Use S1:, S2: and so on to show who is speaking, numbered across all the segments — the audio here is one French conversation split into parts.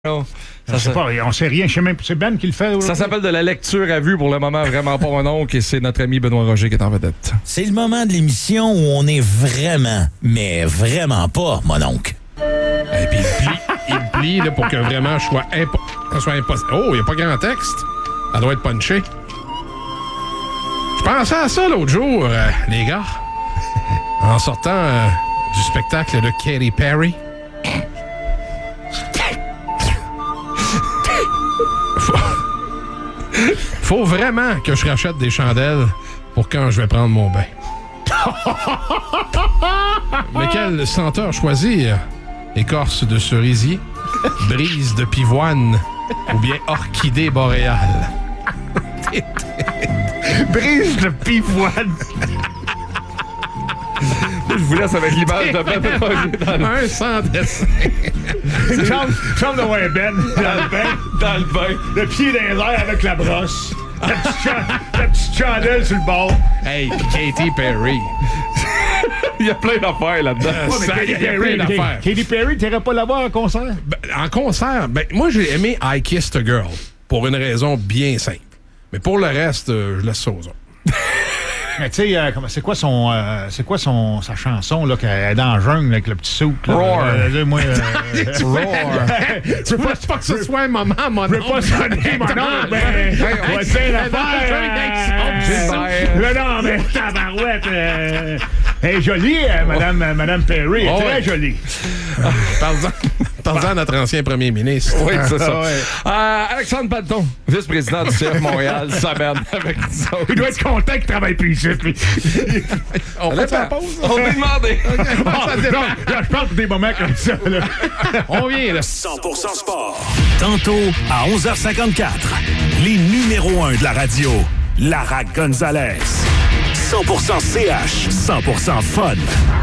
S1: Non.
S2: Je sais pas, on sait rien. Je sais même c'est Ben qui le fait.
S1: Ça s'appelle de la lecture à vue pour le moment, vraiment pas mon oncle, et c'est notre ami Benoît Roger qui est en vedette.
S3: C'est le moment de l'émission où on est vraiment, mais vraiment pas mon oncle.
S4: Et puis il plie là, pour que vraiment je sois impossible. Oh, il n'y a pas grand texte. Ça doit être punché. Je pensais à ça l'autre jour, les gars. En sortant du spectacle de Katy Perry. Faut vraiment que je rachète des chandelles pour quand je vais prendre mon bain. Mais quelle senteur choisir? Écorce de cerisier, brise de pivoine ou bien orchidée boréale?
S2: Brise de pivoine.
S1: Je vous laisse avec l'image de Ben Roger dans le...
S4: Un sans dessin.
S2: Une chambre de ouais, Ben dans le bain.
S1: Dans le bain.
S2: Le pied dans les airs avec la brosse. La petite chandelle sur le bord.
S4: Hey, Katy Perry.
S1: Il y a plein d'affaires là-dedans.
S4: Il y a plein d'affaires.
S2: Katy Perry, t'irais pas la voir en concert?
S4: En concert, moi j'ai aimé I Kissed a Girl pour une raison bien simple. Mais pour le reste, je laisse ça aux autres.
S2: Mais tu sais, c'est quoi sa chanson là, qu'elle est dans la jungle avec le petit souk?
S1: Roar.
S4: Roar. Tu veux pas que ce soit un moment, mon oncle.
S2: Je veux pas sonner mon oncle, mais on va dire l'affaire. Non, mais tabarouette. Elle est jolie, Madame Perry. Elle est très jolie.
S4: Parle-en à notre ancien premier ministre.
S1: Oui, c'est ça. Alexandre Palton, vice-président du CF Montréal, s'amène avec nous autres.
S2: Il doit être content qu'il travaille plus ici.
S4: On fait sa pause?
S1: On peut demander.
S2: Je parle pour des moments comme ça. Là.
S4: On vient, là.
S5: 100% sport.
S6: Tantôt, à 11h54, les numéros 1 de la radio, Lara Gonzalez.
S5: 100% CH.
S6: 100% fun.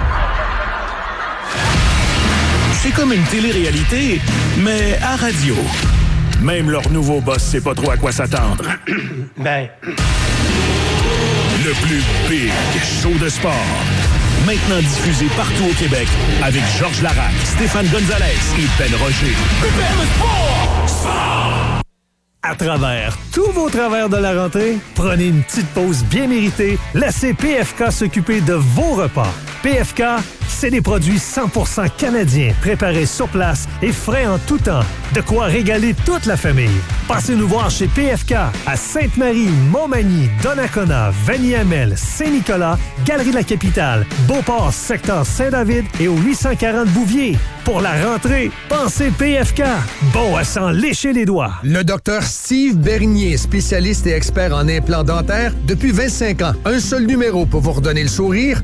S6: C'est comme une télé-réalité, mais à radio. Même leur nouveau boss sait pas trop à quoi s'attendre. Le plus big show de sport. Maintenant diffusé partout au Québec avec Georges Larac, Stéphane Gonzalez et Ben Roger.
S7: À travers tous vos travers de la rentrée, prenez une petite pause bien méritée. Laissez PFK s'occuper de vos repas. PFK, c'est des produits 100% canadiens, préparés sur place et frais en tout temps. De quoi régaler toute la famille. Passez nous voir chez PFK à Sainte-Marie, Montmagny, Donnacona, Vanier-Amel, Saint-Nicolas, Galerie de la Capitale, Beauport, secteur Saint-David et au 840 Bouvier. Pour la rentrée, pensez PFK. Bon à s'en lécher les doigts.
S8: Le docteur Steve Bernier, spécialiste et expert en implants dentaires depuis 25 ans. Un seul numéro pour vous redonner le sourire,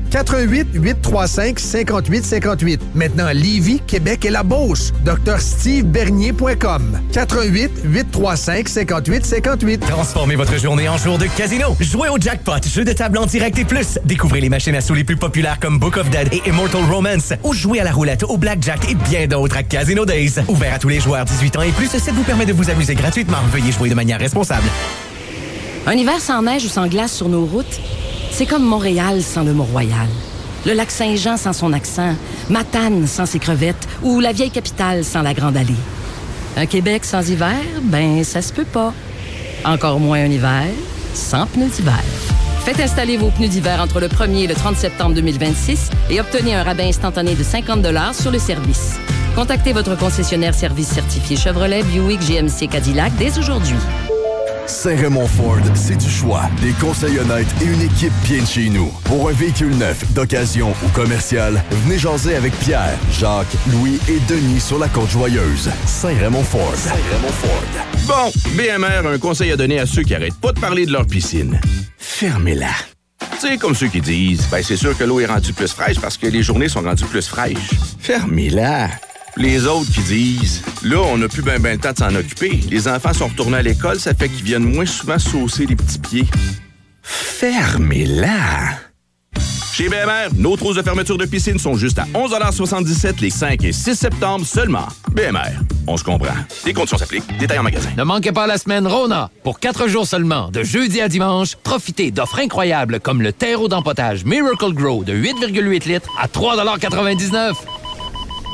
S8: 88-835-5858. Maintenant à Lévis, Québec et la Beauce. drstevebernier.com. 88-835-5858.
S3: Transformez votre journée en jour de casino. Jouez au jackpot, jeu de table en direct et plus. Découvrez les machines à sous les plus populaires comme Book of Dead et Immortal Romance. Ou jouez à la roulette, au blackjack et bien d'autres à Casino Days. Ouvert à tous les joueurs 18 ans et plus, ça vous permet de vous amuser gratuitement. Veuillez jouer de manière responsable.
S9: Un hiver sans neige ou sans glace sur nos routes, c'est comme Montréal sans le Mont-Royal. Le lac Saint-Jean sans son accent, Matane sans ses crevettes ou la vieille capitale sans la Grande Allée. Un Québec sans hiver, ben ça se peut pas. Encore moins un hiver sans pneus d'hiver. Faites installer vos pneus d'hiver entre le 1er et le 30 septembre 2026 et obtenez un rabais instantané de 50 $ sur le service. Contactez votre concessionnaire service certifié Chevrolet, Buick, GMC, Cadillac dès aujourd'hui.
S10: Saint-Raymond Ford, c'est du choix, des conseils honnêtes et une équipe bien de chez nous. Pour un véhicule neuf, d'occasion ou commercial, venez jaser avec Pierre, Jacques, Louis et Denis sur la Côte-Joyeuse. Saint-Raymond Ford. Saint-Raymond Ford.
S11: Bon, BMR, un conseil à donner à ceux qui arrêtent pas de parler de leur piscine. Fermez-la. Tu sais, comme ceux qui disent, ben c'est sûr que l'eau est rendue plus fraîche parce que les journées sont rendues plus fraîches. Fermez-la. Les autres qui disent, là, on n'a plus ben le temps de s'en occuper. Les enfants sont retournés à l'école, ça fait qu'ils viennent moins souvent saucer les petits pieds. Fermez-la! Chez BMR, nos trousses de fermeture de piscine sont juste à 11,77 $ les 5 et 6 septembre seulement. BMR, on se comprend. Les conditions s'appliquent. Détails en magasin.
S12: Ne manquez pas la semaine Rona. Pour 4 jours seulement, de jeudi à dimanche, profitez d'offres incroyables comme le terreau d'empotage Miracle Grow de 8,8 litres à 3,99 $.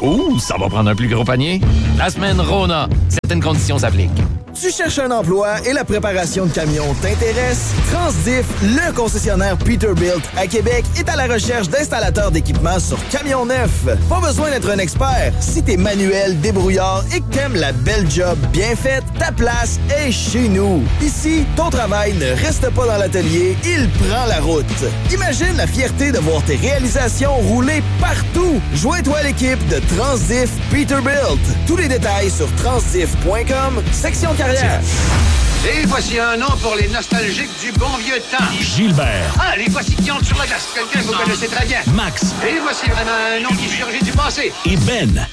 S12: Ou ça va prendre un plus gros panier? La semaine Rona. Certaines conditions s'appliquent.
S13: Tu cherches un emploi et la préparation de camions t'intéresse? Transdiff, le concessionnaire Peterbilt à Québec, est à la recherche d'installateurs d'équipements sur camions neufs. Pas besoin d'être un expert. Si t'es manuel, débrouillard et que t'aimes la belle job bien faite, ta place est chez nous. Ici, ton travail ne reste pas dans l'atelier, il prend la route. Imagine la fierté de voir tes réalisations rouler partout. Joins-toi à l'équipe de Transdiff Peterbilt. Tous les détails sur transdiff.com, section carrière.
S14: Et voici un nom pour les nostalgiques du bon vieux temps.
S6: Gilbert.
S14: Ah, les voici qui entrent sur la glace. Quelqu'un que vous connaissez très bien.
S6: Max.
S14: Et voici vraiment un nom qui surgit du passé.
S6: Et Ben.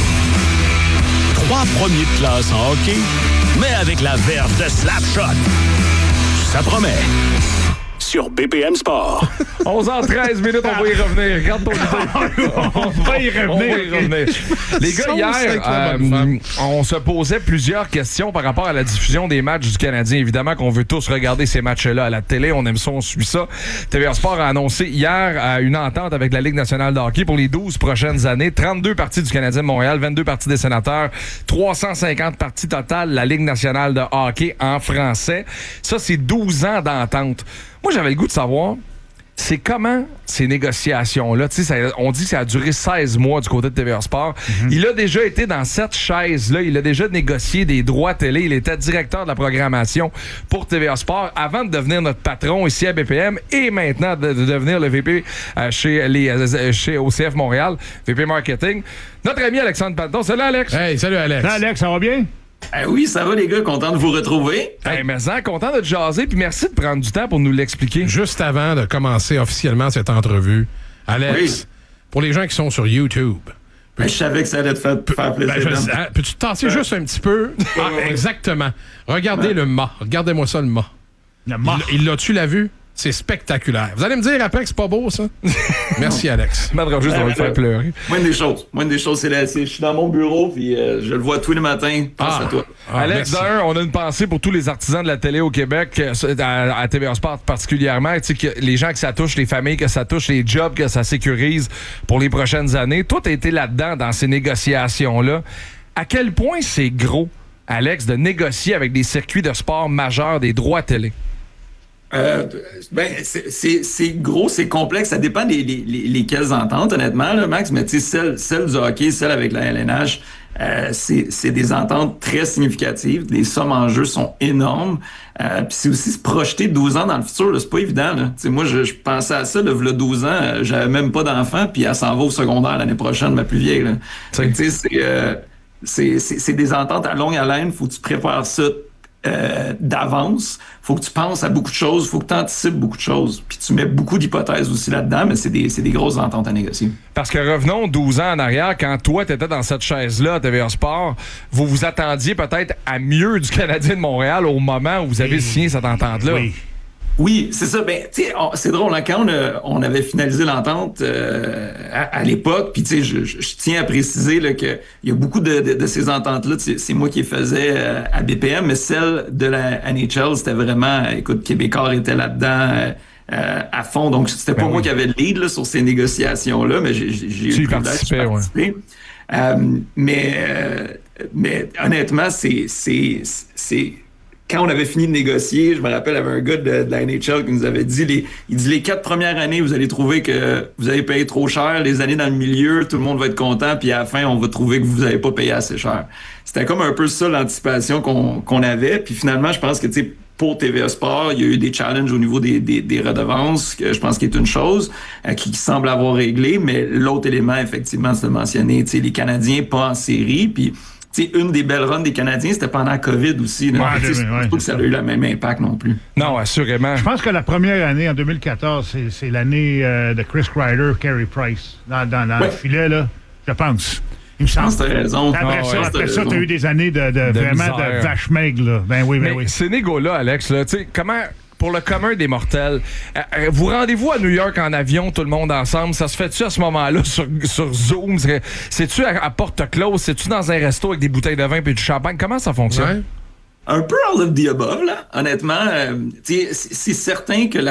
S6: 3 premiers de classe en hockey, mais avec la verve de Slapshot. Ça promet. Sur BPM Sport.
S1: 11h13 minutes, on va y revenir. Regarde ton idée.
S2: On va y revenir.
S1: Les gars, hier, on se posait plusieurs questions par rapport à la diffusion des matchs du Canadien. Évidemment qu'on veut tous regarder ces matchs-là à la télé. On aime ça, on suit ça. TVA Sport a annoncé hier une entente avec la Ligue nationale de hockey pour les 12 prochaines années. 32 parties du Canadien de Montréal, 22 parties des Sénateurs, 350 parties totales la Ligue nationale de hockey en français. Ça, c'est 12 ans d'entente. Moi, j'avais le goût de savoir, c'est comment ces négociations-là, tu sais, on dit que ça a duré 16 mois du côté de TVA Sport. Il a déjà été dans cette chaise-là, il a déjà négocié des droits télé, il était directeur de la programmation pour TVA Sport avant de devenir notre patron ici à BPM et maintenant de devenir le VP chez OCF Montréal, VP Marketing. Notre ami Alexandre Panton. Salut Alex!
S4: Hey, salut Alex!
S2: Salut Alex, ça va bien?
S15: Oui, ça va les gars, content de vous retrouver.
S1: Hey, mais content de te jaser, puis merci de prendre du temps pour nous l'expliquer.
S4: Juste avant de commencer officiellement cette entrevue, Alex, pour les gens qui sont sur YouTube...
S15: Je savais que ça allait te faire plaisir.
S4: Peux-tu te tasser juste un petit peu? Exactement. Regardez le mât. Regardez-moi ça, le mât.
S2: Le mât.
S4: Il l'a-tu la vue? C'est spectaculaire. Vous allez me dire après que c'est pas beau, ça? Merci, Alex.
S1: Madre juste, on va te faire pleurer.
S15: Moindre des choses, je suis dans mon bureau, puis je le vois tous les matins. Pense à toi.
S1: Alex, d'un, on a une pensée pour tous les artisans de la télé au Québec, à TVA Sport particulièrement. Tu sais, les gens que ça touche, les familles que ça touche, les jobs que ça sécurise pour les prochaines années. Toi, t'as été là-dedans, dans ces négociations-là. À quel point c'est gros, Alex, de négocier avec des circuits de sport majeurs des droits télé?
S15: C'est gros, c'est complexe. Ça dépend lesquelles ententes, honnêtement, là, Max. Mais tu sais, celle du hockey, celle avec la LNH, c'est des ententes très significatives. Les sommes en jeu sont énormes. Puis c'est aussi se projeter 12 ans dans le futur. Là, c'est pas évident. Là. Moi, je pensais à ça, là, 12 ans. J'avais même pas d'enfant, puis elle s'en va au secondaire l'année prochaine, ma plus vieille. Là. Tu sais, c'est des ententes à longue haleine. Faut que tu prépares ça d'avance, faut que tu penses à beaucoup de choses, faut que tu anticipes beaucoup de choses, puis tu mets beaucoup d'hypothèses aussi là-dedans, mais c'est des grosses ententes à négocier.
S1: Parce que revenons 12 ans en arrière, quand toi t'étais dans cette chaise-là à TVA Sport, vous vous attendiez peut-être à mieux du Canadien de Montréal au moment où vous avez signé cette entente-là.
S15: Oui, c'est ça. Ben, tu sais, c'est drôle, hein, quand on avait finalisé l'entente à l'époque, puis tu sais, je tiens à préciser là, que il y a beaucoup de ces ententes-là, c'est moi qui les faisais à BPM, mais celle de la NHL, c'était vraiment, écoute, Québécois était là-dedans à fond, donc c'était pas moi qui avais le lead là, sur ces négociations-là, mais j'ai eu le privilège de participer. Mais honnêtement, c'est quand on avait fini de négocier, je me rappelle, il y avait un gars de la NHL qui nous avait dit, il dit les 4 premières années, vous allez trouver que vous avez payé trop cher. Les années dans le milieu, tout le monde va être content. Puis à la fin, on va trouver que vous n'avez pas payé assez cher. C'était comme un peu ça l'anticipation qu'on avait. Puis finalement, je pense que, tu sais, pour TVA Sport, il y a eu des challenges au niveau des redevances, que je pense qu'il est une chose qui semble avoir réglé. Mais l'autre élément, effectivement, c'est de mentionner, tu sais, les Canadiens pas en série. Puis t'sais, une des belles runs des Canadiens, c'était pendant la COVID aussi. Là. C'est pas que ça a eu le même impact non plus.
S1: Non, assurément.
S2: Je pense que la première année, en 2014, c'est l'année de Chris Kreider, Carey Price, dans le filet, là, je pense. Il me semble.
S15: T'as raison.
S2: Après ça, t'as eu des années de vraiment misère. De vache maigre. Là. Ben oui.
S1: Ces négos-là, Alex, là, tu sais, comment... Pour le commun des mortels, vous rendez-vous à New York en avion, tout le monde ensemble? Ça se fait-tu à ce moment-là sur Zoom? C'est-tu à porte close? C'est-tu dans un resto avec des bouteilles de vin et du champagne? Comment ça fonctionne?
S15: Ouais. Un peu all of the above, là. Honnêtement, c'est certain que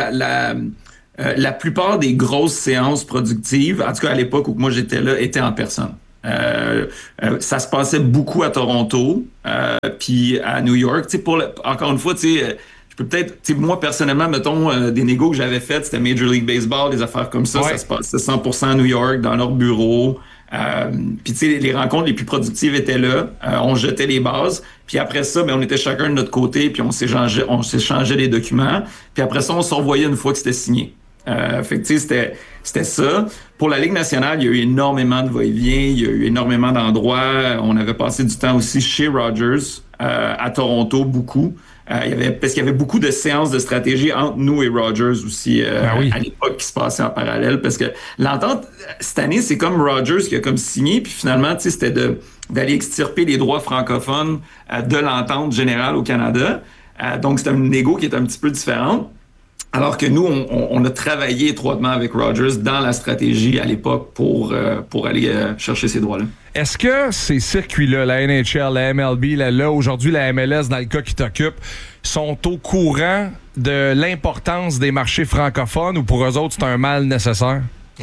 S15: la plupart des grosses séances productives, en tout cas à l'époque où moi j'étais là, étaient en personne. Ça se passait beaucoup à Toronto, puis à New York. Encore une fois, je peux peut-être, moi personnellement, mettons, des négos que j'avais faites, c'était Major League Baseball, des affaires comme ça, ça se passait 100% à New York, dans leur bureau. Puis les rencontres les plus productives étaient là, on jetait les bases, puis après ça, on était chacun de notre côté, puis on s'échangeait les documents, puis après ça, on se revoyait une fois que c'était signé. Fait que c'était ça. Pour la Ligue nationale, il y a eu énormément de va-et-vient, il y a eu énormément d'endroits. On avait passé du temps aussi chez Rogers, à Toronto, beaucoup. Parce qu'il y avait beaucoup de séances de stratégie entre nous et Rogers aussi à l'époque qui se passait en parallèle. Parce que l'entente, cette année, c'est comme Rogers qui a comme signé, puis finalement, c'était d'aller extirper les droits francophones de l'entente générale au Canada. Donc, c'était une négo qui est un petit peu différente. Alors que nous, on a travaillé étroitement avec Rogers dans la stratégie à l'époque pour aller chercher ces droits-là.
S1: Est-ce que ces circuits-là, la NHL, la MLB, là aujourd'hui la MLS, dans le cas qui t'occupe, sont au courant de l'importance des marchés francophones ou pour eux autres, c'est un mal nécessaire?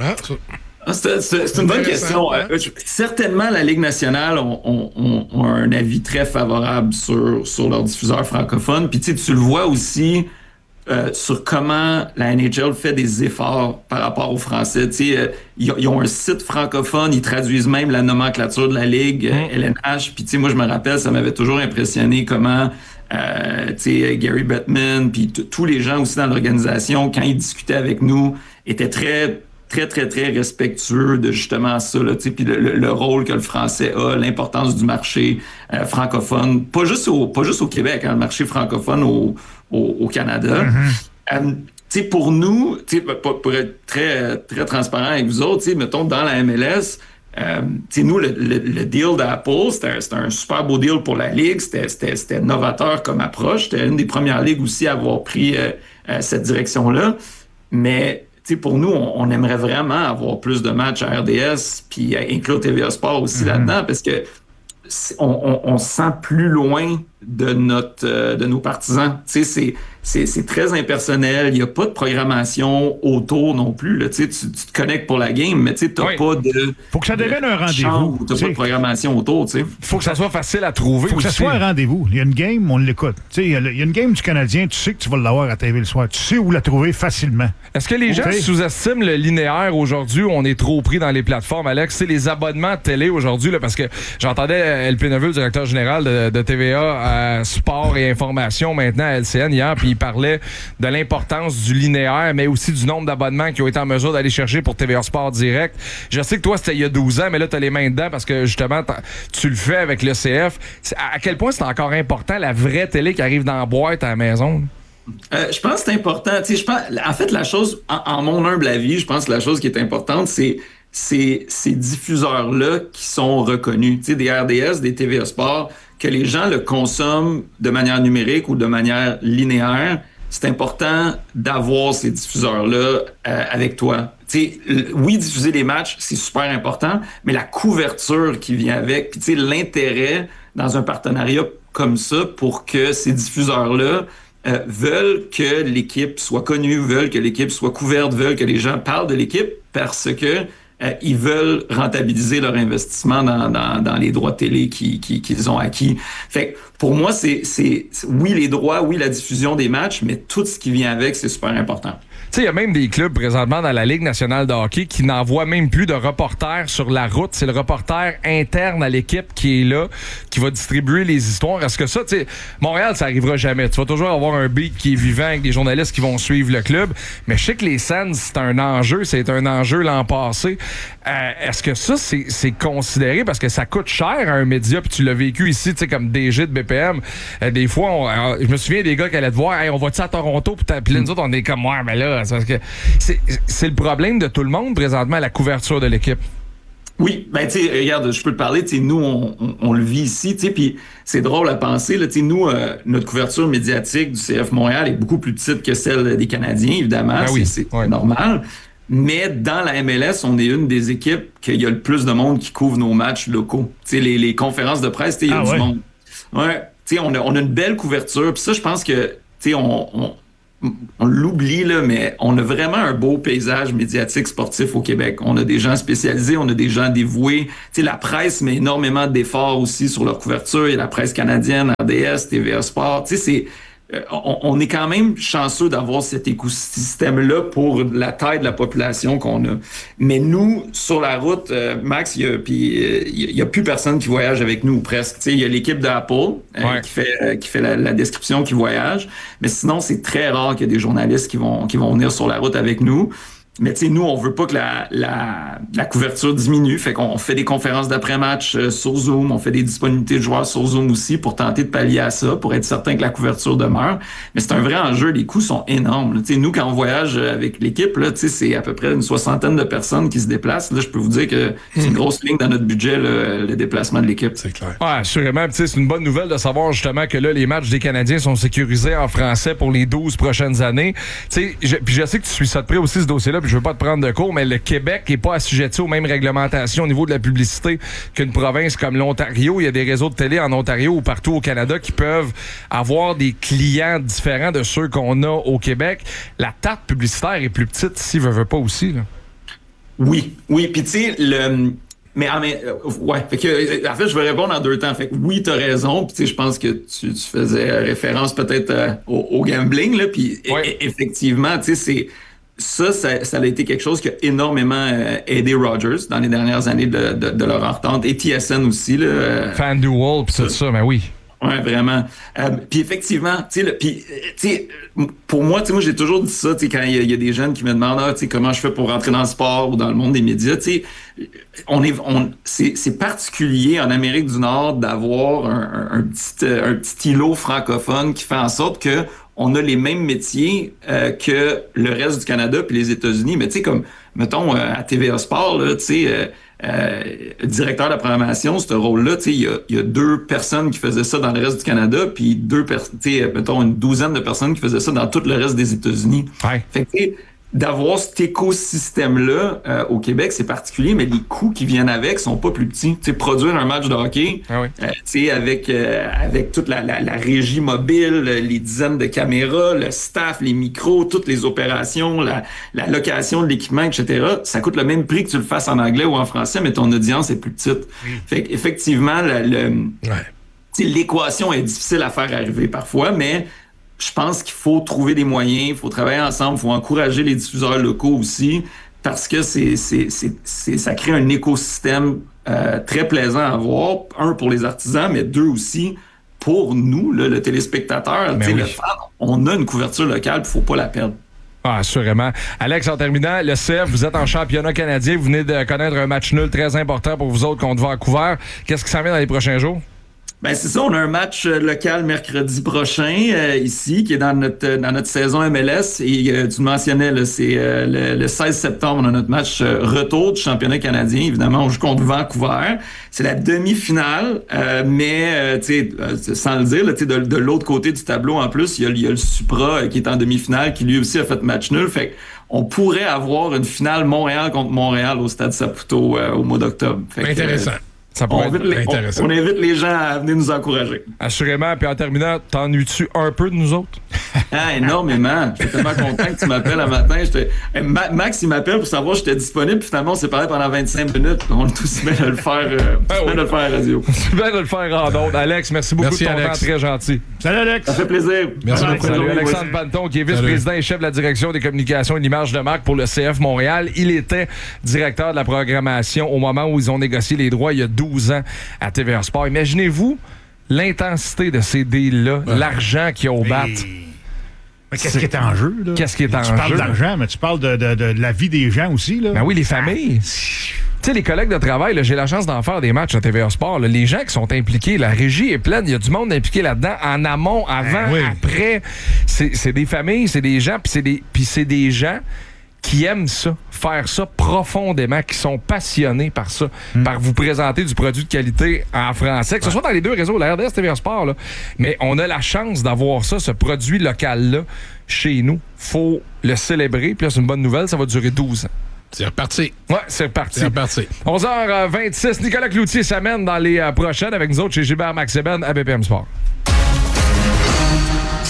S15: C'est une bonne question. Certainement, la Ligue nationale ont un avis très favorable sur leurs diffuseurs francophones. Puis tu le vois aussi sur comment la NHL fait des efforts par rapport aux Français. Ils ont un site francophone, ils traduisent même la nomenclature de la Ligue, LNH. Puis moi, je me rappelle, ça m'avait toujours impressionné comment Gary Bettman, puis tous les gens aussi dans l'organisation, quand ils discutaient avec nous, étaient très respectueux de justement ça, puis le rôle que le français a, l'importance du marché francophone, pas juste au Québec, le marché francophone au Canada. Pour nous, pour être très, très transparent avec vous autres, mettons, dans la MLS, nous, le deal d'Apple, c'était un super beau deal pour la Ligue, c'était novateur comme approche, c'était une des premières ligues aussi à avoir pris cette direction-là, mais pour nous, on aimerait vraiment avoir plus de matchs à RDS, puis inclure TVA Sport aussi là-dedans, parce que on se sent plus loin de nos partisans. C'est très impersonnel. Il n'y a pas de programmation autour non plus. Là. Tu te connectes pour la game, mais tu n'as pas de...
S2: Faut que ça devienne un rendez-vous.
S15: Tu n'as pas de programmation autour.
S1: Il faut que ça soit facile à trouver.
S2: Faut que ça soit un rendez-vous. Il y a une game, on l'écoute. Il y a une game du Canadien, tu sais que tu vas l'avoir à TV le soir. Tu sais où la trouver facilement.
S1: Est-ce que les gens sous-estiment le linéaire aujourd'hui? On est trop pris dans les plateformes, Alex. C'est les abonnements de télé aujourd'hui, là, parce que j'entendais LP Neveu, le directeur général de TVA Sport et Information, maintenant à LCN hier, puis il parlait de l'importance du linéaire, mais aussi du nombre d'abonnements qui ont été en mesure d'aller chercher pour TVA Sport Direct. Je sais que toi, c'était il y a 12 ans, mais là, tu as les mains dedans parce que, justement, tu le fais avec le CF. À quel point c'est encore important, la vraie télé qui arrive dans la boîte à la maison?
S15: Je pense que c'est important. En fait, la chose, en mon humble avis, je pense que la chose qui est importante, c'est ces diffuseurs-là qui sont reconnus. Des RDS, des TVA Sport, que les gens le consomment de manière numérique ou de manière linéaire, c'est important d'avoir ces diffuseurs-là avec toi. Oui, diffuser les matchs, c'est super important, mais la couverture qui vient avec, puis l'intérêt dans un partenariat comme ça pour que ces diffuseurs-là veulent que l'équipe soit connue, veulent que l'équipe soit couverte, veulent que les gens parlent de l'équipe parce que ils veulent rentabiliser leur investissement dans les droits de télé qu'ils ont acquis. Fait que pour moi, c'est oui les droits, oui la diffusion des matchs, mais tout ce qui vient avec, c'est super important.
S1: Tu sais, il y a même des clubs présentement dans la Ligue nationale de hockey qui n'envoient même plus de reporters sur la route. C'est le reporter interne à l'équipe qui est là, qui va distribuer les histoires. Est-ce que ça, tu sais, Montréal, ça arrivera jamais. Tu vas toujours avoir un beat qui est vivant avec des journalistes qui vont suivre le club. Mais je sais que les Sens, c'est un enjeu l'an passé. Est-ce que ça, c'est considéré parce que ça coûte cher à un média, puis tu l'as vécu ici, tu sais, comme DG de BPM. Des fois, je me souviens des gars qui allaient te voir, hey, on va-tu à Toronto, puis nous autres, on est comme, ouais, mais là, c'est parce que c'est le problème de tout le monde présentement, la couverture de l'équipe.
S15: Oui, ben tu sais, regarde, je peux te parler, tu sais, nous, on le vit ici, tu sais, puis c'est drôle à penser, là, tu sais, nous, notre couverture médiatique du CF Montréal est beaucoup plus petite que celle des Canadiens, évidemment, c'est normal. Mais dans la MLS, on est une des équipes qu'il y a le plus de monde qui couvre nos matchs locaux. Tu sais, les conférences de presse, il y a du monde. Ouais, tu sais, on a une belle couverture. Puis ça, je pense que, tu sais, on l'oublie, là, mais on a vraiment un beau paysage médiatique sportif au Québec. On a des gens spécialisés, on a des gens dévoués. Tu sais, la presse met énormément d'efforts aussi sur leur couverture. Il y a la presse canadienne, RDS, TVA Sport. Tu sais, on est quand même chanceux d'avoir cet écosystème-là pour la taille de la population qu'on a. Mais nous, sur la route, Max, il y a plus personne qui voyage avec nous, presque. Tu sais, il y a l'équipe d'Apple qui fait la description qui voyage. Mais sinon, c'est très rare qu'il y ait des journalistes qui vont venir sur la route avec nous. Mais tu sais, nous, on veut pas que la couverture diminue. Fait qu'on fait des conférences d'après-match sur Zoom. On fait des disponibilités de joueurs sur Zoom aussi pour tenter de pallier à ça, pour être certain que la couverture demeure. Mais c'est un vrai enjeu. Les coûts sont énormes. Tu sais, nous, quand on voyage avec l'équipe, là, tu sais, c'est à peu près une 60aine de personnes qui se déplacent. Là, je peux vous dire que c'est une grosse ligne dans notre budget, le déplacement de l'équipe.
S4: C'est clair.
S1: Ouais, assurément. Tu sais, c'est une bonne nouvelle de savoir justement que là, les matchs des Canadiens sont sécurisés en français pour les 12 prochaines années. Tu sais, puis je sais que tu suis ça de près aussi, ce dossier-là. Je veux pas te prendre de cours, mais le Québec n'est pas assujetti aux mêmes réglementations au niveau de la publicité qu'une province comme l'Ontario. Il y a des réseaux de télé en Ontario ou partout au Canada qui peuvent avoir des clients différents de ceux qu'on a au Québec. La tarte publicitaire est plus petite ici, veut pas aussi, là.
S15: Oui. Puis tu sais, fait que, en fait, je vais répondre en deux temps. Fait que oui, t'as raison. Puis tu sais, je pense que tu faisais référence peut-être au gambling, là. Puis effectivement, tu sais, ça a été quelque chose qui a énormément aidé Rogers dans les dernières années de leur entente. Et TSN aussi, là.
S1: FanDuel, puis tout ça, mais oui.
S15: Ouais, vraiment. Puis effectivement, tu sais, pour moi, tu sais, moi j'ai toujours dit ça, tu sais, quand il y a des jeunes qui me demandent, tu sais, comment je fais pour rentrer dans le sport ou dans le monde des médias, tu sais, c'est particulier en Amérique du Nord d'avoir un petit îlot francophone qui fait en sorte que on a les mêmes métiers que le reste du Canada puis les États-Unis. Mais tu sais, comme, mettons, à TVA Sport, là, tu sais, directeur de la programmation, ce rôle-là, tu sais, il y a 2 personnes qui faisaient ça dans le reste du Canada, puis mettons, une douzaine de personnes qui faisaient ça dans tout le reste des États-Unis. Ouais. Fait que, tu sais, d'avoir cet écosystème-là au Québec, c'est particulier, mais les coûts qui viennent avec sont pas plus petits. Tu sais, produire un match de hockey, tu sais, avec toute la régie mobile, les dizaines de caméras, le staff, les micros, toutes les opérations, la location de l'équipement, etc., ça coûte le même prix que tu le fasses en anglais ou en français, mais ton audience est plus petite. Fait qu'effectivement, l'équation est difficile à faire arriver parfois, mais je pense qu'il faut trouver des moyens, il faut travailler ensemble, il faut encourager les diffuseurs locaux aussi, parce que ça crée un écosystème très plaisant à voir. 1, pour les artisans, mais 2 aussi pour nous, là, le téléspectateur. Le fan, on a une couverture locale, il ne faut pas la perdre.
S1: Ah, assurément. Alex, en terminant, le CF, vous êtes en championnat canadien, vous venez de connaître un match nul très important pour vous autres contre Vancouver. Qu'est-ce qui s'en vient dans les prochains jours?
S15: Ben c'est ça, on a un match local mercredi prochain ici, qui est dans notre saison MLS. Et tu le mentionnais, là, c'est le 16 septembre, on a notre match retour du championnat canadien. Évidemment, on joue contre Vancouver. C'est la demi-finale, mais tu sais, sans le dire, là, de l'autre côté du tableau, en plus, il y a le Supra qui est en demi-finale, qui lui aussi a fait match nul. Fait on pourrait avoir une finale Montréal contre Montréal au Stade Saputo au mois d'octobre.
S4: Intéressant.
S1: Ça pourrait être intéressant.
S15: On invite les gens à venir nous encourager.
S1: Assurément. Puis en terminant, t'ennuies-tu un peu de nous autres?
S15: Énormément. Je suis tellement content que tu m'appelles un matin. Max, il m'appelle pour savoir si j'étais disponible. Puis finalement, on s'est parlé pendant 25 minutes. On est aussi bien de le faire, de le faire à la radio.
S1: C'est bien de le faire en ondes. Alex, merci beaucoup de ton temps. Très gentil.
S15: Salut, Alex. Ça fait plaisir.
S4: Merci beaucoup.
S1: Salut, Alexandre Panton, qui est vice-président et chef de la direction des communications et de l'image de marque pour le CF Montréal. Il était directeur de la programmation au moment où ils ont négocié les droits il y a 12 ans à TVA Sport. Imaginez-vous l'intensité de ces deals-là, l'argent qu'il y a au bat.
S2: Mais qu'est-ce qui est en jeu, là?
S1: Qu'est-ce qui est en jeu?
S2: Tu parles d'argent, mais tu parles de la vie des gens aussi, là.
S1: Ben oui, les familles. Tu sais, les collègues de travail, là, j'ai la chance d'en faire des matchs à TVA Sport. Là. Les gens qui sont impliqués, la régie est pleine, il y a du monde impliqué là-dedans, en amont, avant, après. C'est des familles, c'est des gens, puis c'est des gens qui aiment ça, faire ça profondément, qui sont passionnés par ça, par vous présenter du produit de qualité en français, que ce soit dans les 2 réseaux, la RDS, TVA Sport, là. Mais on a la chance d'avoir ça, ce produit local-là, chez nous. Faut le célébrer, puis là, c'est une bonne nouvelle, ça va durer 12 ans.
S4: C'est reparti.
S1: Ouais, c'est reparti.
S4: 11h26.
S1: Nicolas Cloutier s'amène dans les prochaines avec nous autres chez Gilbert Max-Eben à BPM Sport.